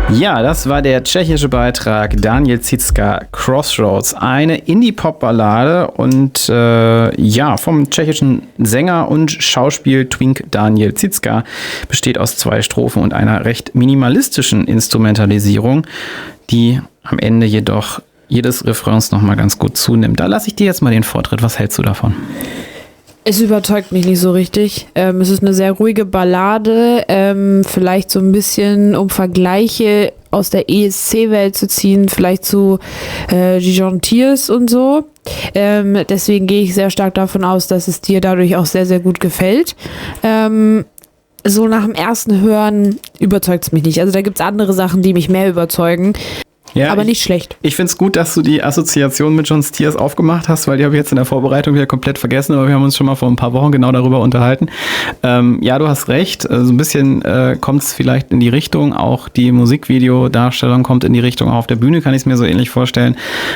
Ja, das war der tschechische Beitrag Daniel Zizka, Crossroads. Eine Indie-Pop-Ballade und vom tschechischen Sänger und Schauspiel Twink Daniel Zizka, besteht aus 2 Strophen und einer recht minimalistischen Instrumentalisierung, die am Ende jedoch jedes Refrains nochmal ganz gut zunimmt. Da lasse ich dir jetzt mal den Vortritt. Was hältst du davon? Es überzeugt mich nicht so richtig. Es ist eine sehr ruhige Ballade, vielleicht so ein bisschen, um Vergleiche aus der ESC-Welt zu ziehen, vielleicht zu Gijon Tiers und so. Deswegen gehe ich sehr stark davon aus, dass es dir dadurch auch sehr, sehr gut gefällt. So nach dem ersten Hören überzeugt es mich nicht. Also da gibt es andere Sachen, die mich mehr überzeugen. Ja, aber nicht schlecht. Ich finde es gut, dass du die Assoziation mit John Stiers aufgemacht hast, weil die habe ich jetzt in der Vorbereitung wieder komplett vergessen, aber wir haben uns schon mal vor ein paar Wochen genau darüber unterhalten. Ja, du hast recht, so ein bisschen kommt es vielleicht in die Richtung, auch die Musikvideodarstellung kommt in die Richtung, auch auf der Bühne kann ich es mir so ähnlich vorstellen.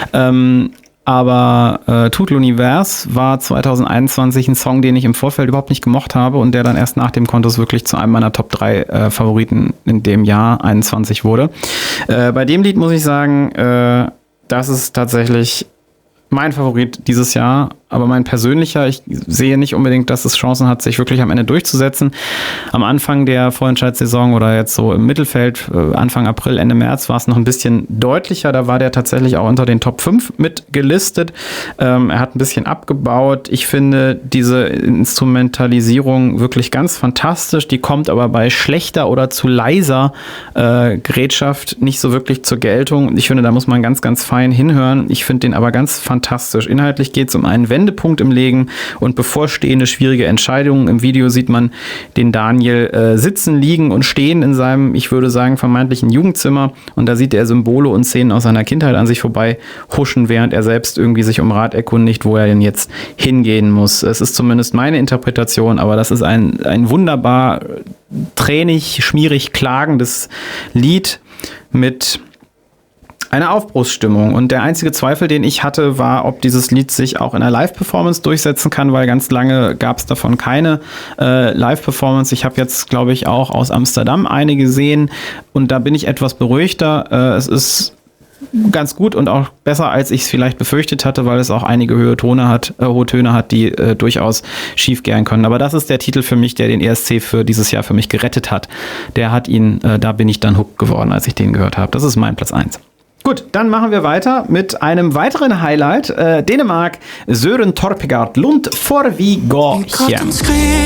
Aber Tout l'Univers war 2021 ein Song, den ich im Vorfeld überhaupt nicht gemocht habe und der dann erst nach dem Contest wirklich zu einem meiner Top 3 Favoriten in dem Jahr 21 wurde. Bei dem Lied muss ich sagen, das ist tatsächlich mein Favorit dieses Jahr, aber mein persönlicher. Ich sehe nicht unbedingt, dass es Chancen hat, sich wirklich am Ende durchzusetzen. Am Anfang der Vorentscheidssaison oder jetzt so im Mittelfeld, Anfang April, Ende März, war es noch ein bisschen deutlicher. Da war der tatsächlich auch unter den Top 5 mit gelistet. Er hat ein bisschen abgebaut. Ich finde diese Instrumentalisierung wirklich ganz fantastisch. Die kommt aber bei schlechter oder zu leiser Gerätschaft nicht so wirklich zur Geltung. Ich finde, da muss man ganz, ganz fein hinhören. Ich finde den aber ganz fantastisch. Inhaltlich geht es um einen Wendepunkt im Leben und bevorstehende schwierige Entscheidungen. Im Video sieht man den Daniel sitzen, liegen und stehen in seinem, ich würde sagen, vermeintlichen Jugendzimmer. Und da sieht er Symbole und Szenen aus seiner Kindheit an sich vorbei huschen, während er selbst irgendwie sich um Rat erkundigt, wo er denn jetzt hingehen muss. Es ist zumindest meine Interpretation, aber das ist ein wunderbar tränig, schmierig klagendes Lied mit eine Aufbruchsstimmung. Und der einzige Zweifel, den ich hatte, war, ob dieses Lied sich auch in einer Live-Performance durchsetzen kann, weil ganz lange gab es davon keine Live-Performance. Ich habe jetzt, glaube ich, auch aus Amsterdam eine gesehen und da bin ich etwas beruhigter. Es ist ganz gut und auch besser, als ich es vielleicht befürchtet hatte, weil es auch einige hohe Töne hat, die durchaus schief gehen können. Aber das ist der Titel für mich, der den ESC für dieses Jahr für mich gerettet hat. Der hat ihn, da bin ich dann hooked geworden, als ich den gehört habe. Das ist mein Platz 1. Gut, dann machen wir weiter mit einem weiteren Highlight. Dänemark, Søren Torpegaard Lund for vi går hjem.